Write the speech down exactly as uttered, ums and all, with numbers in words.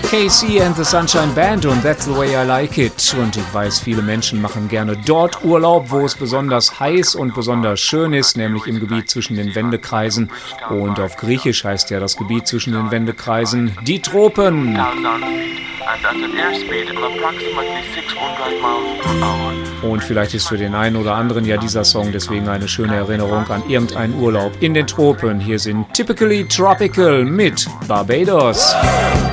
K C and the Sunshine Band und That's the Way I Like It. Und ich weiß, viele Menschen machen gerne dort Urlaub, wo es besonders heiß und besonders schön ist, nämlich im Gebiet zwischen den Wendekreisen. Und auf Griechisch heißt ja das Gebiet zwischen den Wendekreisen die Tropen. Und vielleicht ist für den einen oder anderen ja dieser Song deswegen eine schöne Erinnerung an irgendeinen Urlaub in den Tropen. Hier sind Typically Tropical mit Barbados.